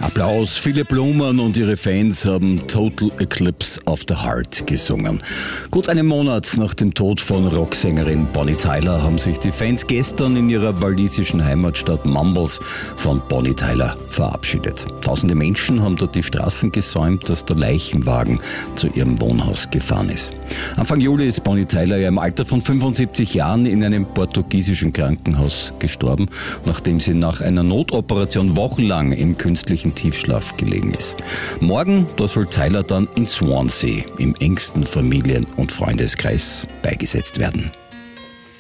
Applaus, viele Blumen und ihre Fans haben Total Eclipse of the Heart gesungen. Gut einen Monat nach dem Tod von Rocksängerin Bonnie Tyler haben sich die Fans gestern in ihrer walisischen Heimatstadt Mumbles von Bonnie Tyler verabschiedet. Tausende Menschen haben dort die Straßen gesäumt, dass der Leichenwagen zu ihrem Wohnhaus gefahren ist. Anfang Juli ist Bonnie Tyler ja im Alter von 75 Jahren in einem portugiesischen Krankenhaus gestorben, nachdem sie nach einer Notoperation wochenlang im künstlichen Tiefschlaf gelegen ist. Morgen, da soll Tyler dann in Swansea im engsten Familien- und Freundeskreis beigesetzt werden.